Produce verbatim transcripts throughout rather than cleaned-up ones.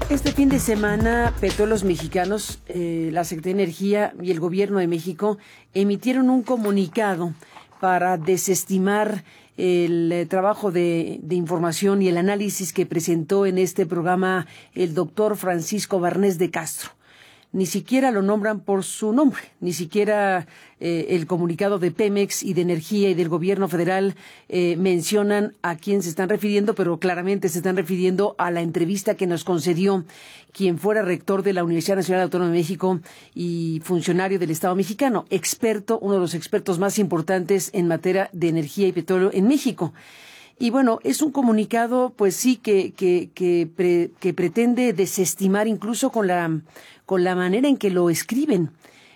Este fin de semana, Petróleos Mexicanos, eh, la Secretaría de Energía y el Gobierno de México emitieron un comunicado para desestimar el eh, trabajo de, de información y el análisis que presentó en este programa el doctor Francisco Barnés de Castro. Ni siquiera lo nombran por su nombre, ni siquiera eh, el comunicado de Pemex y de Energía y del Gobierno federal eh, mencionan a quién se están refiriendo, pero claramente se están refiriendo a la entrevista que nos concedió quien fuera rector de la Universidad Nacional Autónoma de México y funcionario del Estado mexicano, experto, uno de los expertos más importantes en materia de energía y petróleo en México. Y bueno, es un comunicado, pues sí, que que que, pre, que pretende desestimar incluso con la con la manera en que lo escriben,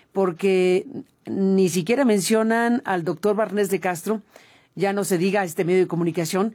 porque ni siquiera mencionan al doctor Barnés de Castro, ya no se diga este medio de comunicación,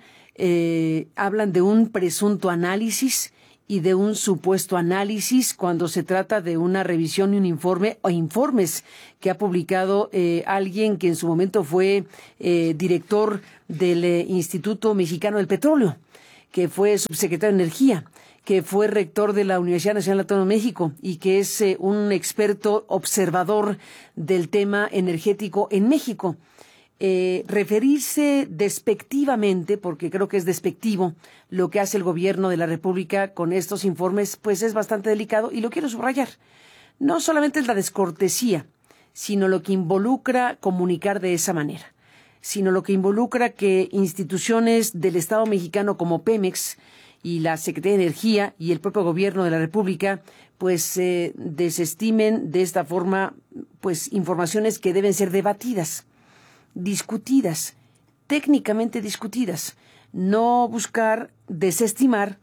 eh, hablan de un presunto análisis y de un supuesto análisis cuando se trata de una revisión y un informe o informes que ha publicado eh, alguien que en su momento fue eh, director del eh, Instituto Mexicano del Petróleo, que fue subsecretario de Energía, que fue rector de la Universidad Nacional Autónoma de México y que es eh, un experto observador del tema energético en México. Eh, referirse despectivamente, porque creo que es despectivo lo que hace el gobierno de la República con estos informes, pues es bastante delicado y lo quiero subrayar. No solamente es la descortesía, sino lo que involucra comunicar de esa manera, sino lo que involucra que instituciones del Estado mexicano como Pemex y la Secretaría de Energía y el propio gobierno de la República pues eh, desestimen de esta forma pues informaciones que deben ser debatidas, discutidas, técnicamente discutidas, no buscar desestimar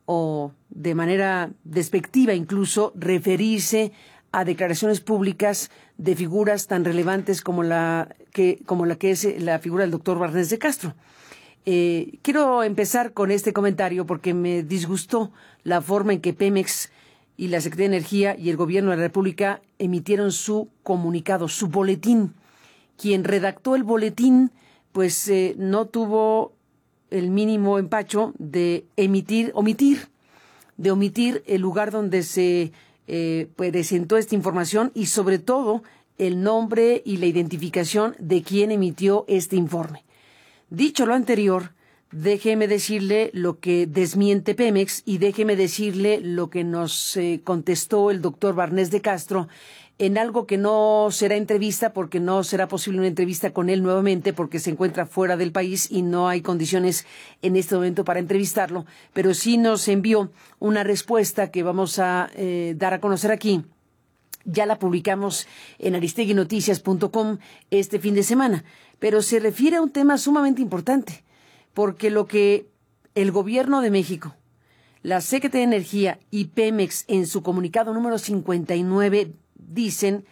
o de manera despectiva incluso referirse a declaraciones públicas de figuras tan relevantes como la que como la que es la figura del doctor Barnés de Castro. Eh, quiero empezar con este comentario porque me disgustó la forma en que Pemex y la Secretaría de Energía y el Gobierno de la República emitieron su comunicado, su boletín. Quien redactó el boletín, pues eh, no tuvo el mínimo empacho de emitir, omitir, de omitir el lugar donde se eh, presentó esta información y sobre todo el nombre y la identificación de quien emitió este informe. Dicho lo anterior, déjeme decirle lo que desmiente Pemex y déjeme decirle lo que nos eh, contestó el doctor Barnés de Castro en algo que no será entrevista porque no será posible una entrevista con él nuevamente porque se encuentra fuera del país y no hay condiciones en este momento para entrevistarlo, pero sí nos envió una respuesta que vamos a eh, dar a conocer aquí. Ya la publicamos en aristegui noticias punto com este fin de semana, pero se refiere a un tema sumamente importante, porque lo que el Gobierno de México, la Secretaría de Energía y Pemex en su comunicado número cincuenta y nueve dicen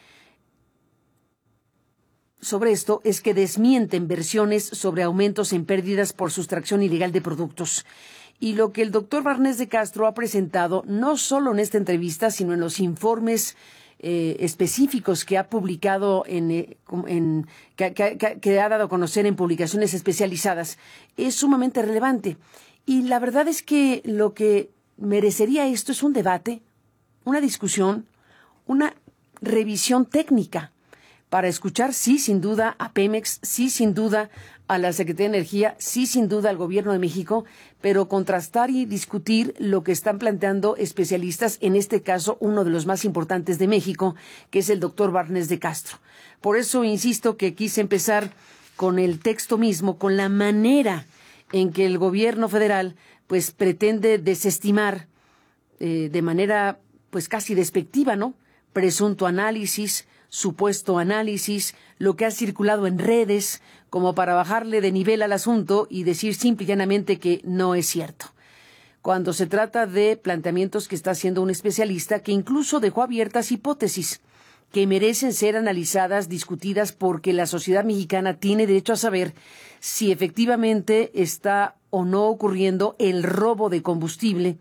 sobre esto es que desmienten versiones sobre aumentos en pérdidas por sustracción ilegal de productos. Y lo que el doctor Barnés de Castro ha presentado, no solo en esta entrevista, sino en los informes eh, específicos que ha publicado, en, en que, que, que ha dado a conocer en publicaciones especializadas, es sumamente relevante. Y la verdad es que lo que merecería esto es un debate, una discusión, una revisión técnica para escuchar, sí, sin duda, a Pemex, sí, sin duda, a la Secretaría de Energía, sí, sin duda, al Gobierno de México, pero contrastar y discutir lo que están planteando especialistas, en este caso, uno de los más importantes de México, que es el doctor Barnés de Castro. Por eso insisto que quise empezar con el texto mismo, con la manera en que el Gobierno federal pues pretende desestimar eh, de manera pues casi despectiva, ¿no?, presunto análisis, supuesto análisis, lo que ha circulado en redes, como para bajarle de nivel al asunto y decir simple y llanamente que no es cierto. Cuando se trata de planteamientos que está haciendo un especialista que incluso dejó abiertas hipótesis que merecen ser analizadas, discutidas, porque la sociedad mexicana tiene derecho a saber si efectivamente está o no ocurriendo el robo de combustible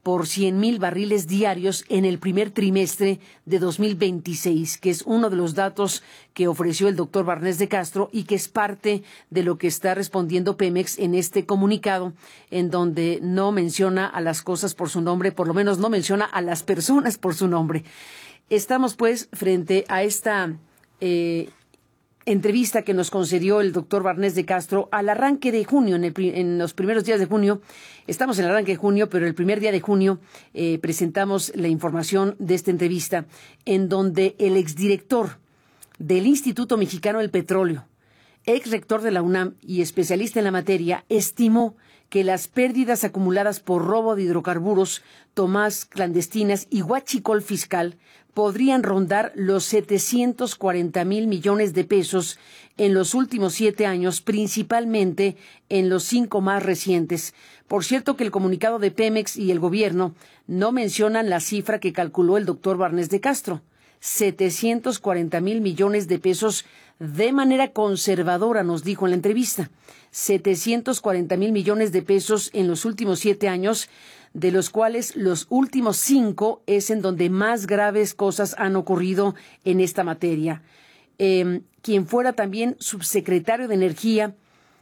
por cien mil barriles diarios en el primer trimestre de dos mil veintiséis, que es uno de los datos que ofreció el doctor Barnés de Castro y que es parte de lo que está respondiendo Pemex en este comunicado, en donde no menciona a las cosas por su nombre, por lo menos no menciona a las personas por su nombre. Estamos, pues, frente a esta eh, entrevista que nos concedió el doctor Barnés de Castro al arranque de junio, en, el, en los primeros días de junio. Estamos en el arranque de junio, pero el primer día de junio eh, presentamos la información de esta entrevista, en donde el exdirector del Instituto Mexicano del Petróleo, ex rector de la UNAM y especialista en la materia, estimó que las pérdidas acumuladas por robo de hidrocarburos, tomas clandestinas y huachicol fiscal podrían rondar los setecientos cuarenta mil millones de pesos en los últimos siete años, principalmente en los cinco más recientes. Por cierto que el comunicado de Pemex y el gobierno no mencionan la cifra que calculó el doctor Barnés de Castro, setecientos cuarenta mil millones de pesos de manera conservadora, nos dijo en la entrevista. setecientos cuarenta mil millones de pesos en los últimos siete años, de los cuales los últimos cinco es en donde más graves cosas han ocurrido en esta materia. Eh, quien fuera también subsecretario de Energía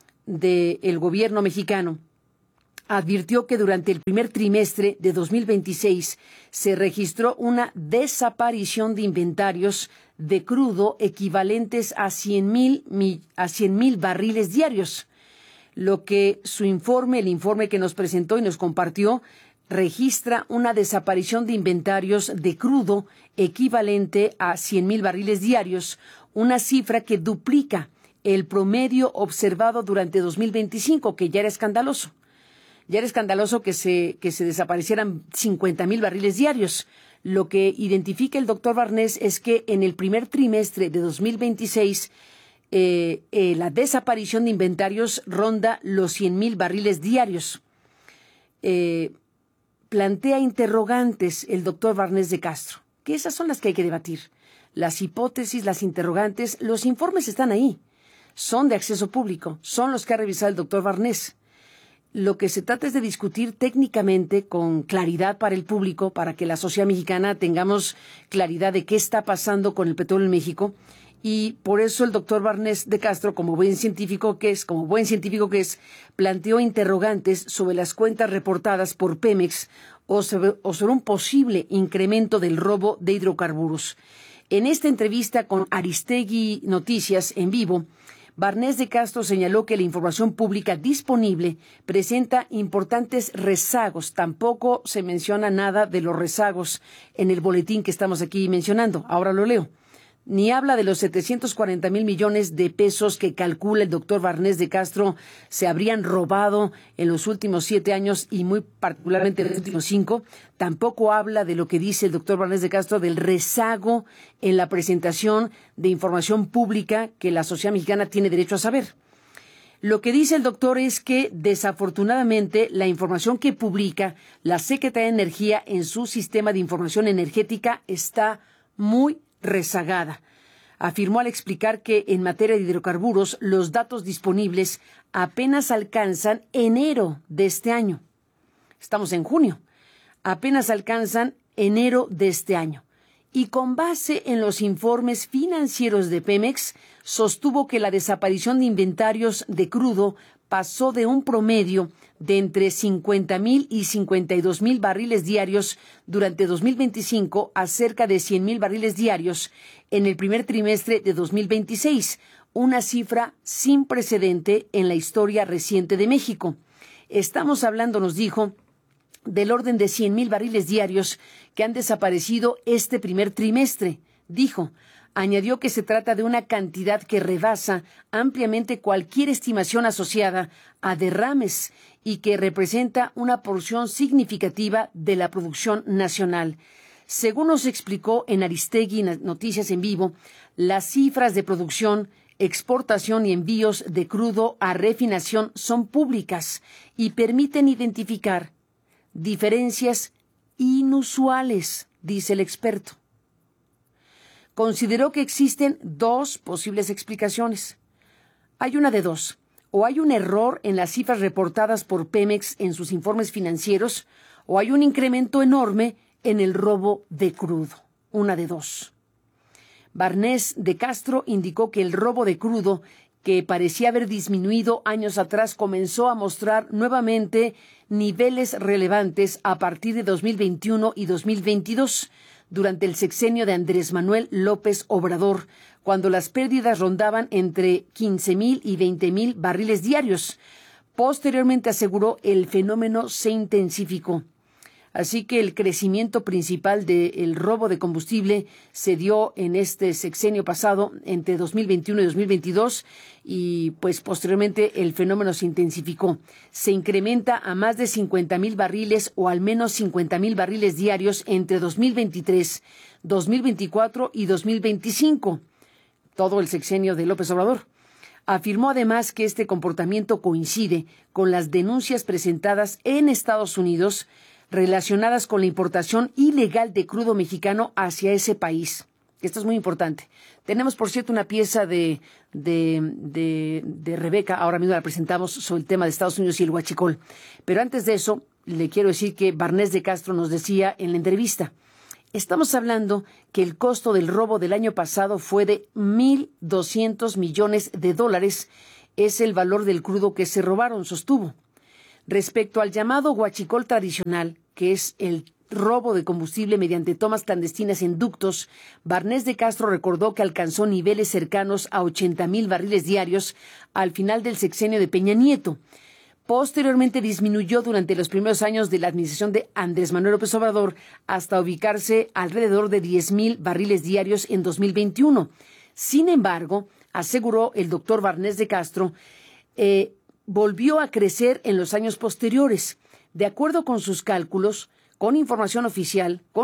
del gobierno mexicano advirtió que durante el primer trimestre de dos mil veintiséis se registró una desaparición de inventarios de crudo equivalentes a cien mil a cien mil barriles diarios, lo que su informe, el informe que nos presentó y nos compartió, registra una desaparición de inventarios de crudo equivalente a cien mil barriles diarios, una cifra que duplica el promedio observado durante dos mil veinticinco, que ya era escandaloso. Ya era escandaloso que se, que se desaparecieran cincuenta mil barriles diarios. Lo que identifica el doctor Barnés es que en el primer trimestre de dos mil veintiséis eh, eh, la desaparición de inventarios ronda los cien mil barriles diarios. Eh, plantea interrogantes el doctor Barnés de Castro, que esas son las que hay que debatir. Las hipótesis, las interrogantes, los informes están ahí. Son de acceso público, son los que ha revisado el doctor Barnés. Lo que se trata es de discutir técnicamente con claridad para el público, para que la sociedad mexicana tengamos claridad de qué está pasando con el petróleo en México. Y por eso el doctor Barnés de Castro, como buen científico que es, como buen científico que es, planteó interrogantes sobre las cuentas reportadas por Pemex o sobre, o sobre un posible incremento del robo de hidrocarburos. En esta entrevista con Aristegui Noticias en vivo, Barnés de Castro señaló que la información pública disponible presenta importantes rezagos. Tampoco se menciona nada de los rezagos en el boletín que estamos aquí mencionando. Ahora lo leo. Ni habla de los setecientos cuarenta mil millones de pesos que calcula el doctor Barnés de Castro se habrían robado en los últimos siete años y muy particularmente en los últimos cinco. Tampoco habla de lo que dice el doctor Barnés de Castro del rezago en la presentación de información pública que la sociedad mexicana tiene derecho a saber. Lo que dice el doctor es que, desafortunadamente, la información que publica la Secretaría de Energía en su sistema de información energética está muy rezagada. Afirmó al explicar que en materia de hidrocarburos los datos disponibles apenas alcanzan enero de este año. Estamos en junio. Apenas alcanzan enero de este año. Y con base en los informes financieros de Pemex, sostuvo que la desaparición de inventarios de crudo pasó de un promedio de entre cincuenta mil y cincuenta y dos mil barriles diarios durante dos mil veinticinco a cerca de cien mil barriles diarios en el primer trimestre de dos mil veintiséis, una cifra sin precedente en la historia reciente de México. Estamos hablando, nos dijo, del orden de cien mil barriles diarios que han desaparecido este primer trimestre, dijo. Añadió que se trata de una cantidad que rebasa ampliamente cualquier estimación asociada a derrames y que representa una porción significativa de la producción nacional. Según nos explicó en Aristegui Noticias en Vivo, las cifras de producción, exportación y envíos de crudo a refinación son públicas y permiten identificar diferencias inusuales, dice el experto. Consideró que existen dos posibles explicaciones. Hay una de dos. O hay un error en las cifras reportadas por Pemex en sus informes financieros, o hay un incremento enorme en el robo de crudo. Una de dos. Barnés de Castro indicó que el robo de crudo, que parecía haber disminuido años atrás, comenzó a mostrar nuevamente niveles relevantes a partir de dos mil veintiuno y dos mil veintidós, durante el sexenio de Andrés Manuel López Obrador, cuando las pérdidas rondaban entre quince mil y veinte mil barriles diarios. Posteriormente aseguró el fenómeno se intensificó. Así que el crecimiento principal del robo de combustible se dio en este sexenio pasado, entre dos mil veintiuno y dos mil veintidós, y pues posteriormente el fenómeno se intensificó. Se incrementa a más de cincuenta mil barriles o al menos cincuenta mil barriles diarios entre dos mil veintitrés, dos mil veinticuatro y dos mil veinticinco, todo el sexenio de López Obrador. Afirmó además que este comportamiento coincide con las denuncias presentadas en Estados Unidos relacionadas con la importación ilegal de crudo mexicano hacia ese país. Esto es muy importante. Tenemos, por cierto, una pieza de, de, de, de Rebeca, ahora mismo la presentamos, sobre el tema de Estados Unidos y el huachicol. Pero antes de eso, le quiero decir que Barnés de Castro nos decía en la entrevista, estamos hablando que el costo del robo del año pasado fue de mil doscientos millones de dólares. Es el valor del crudo que se robaron, sostuvo. Respecto al llamado huachicol tradicional, que es el robo de combustible mediante tomas clandestinas en ductos, Barnés de Castro recordó que alcanzó niveles cercanos a ochenta mil barriles diarios al final del sexenio de Peña Nieto. Posteriormente disminuyó durante los primeros años de la administración de Andrés Manuel López Obrador hasta ubicarse alrededor de diez mil barriles diarios en dos mil veintiuno. Sin embargo, aseguró el doctor Barnés de Castro, eh, volvió a crecer en los años posteriores. De acuerdo con sus cálculos, con información oficial, con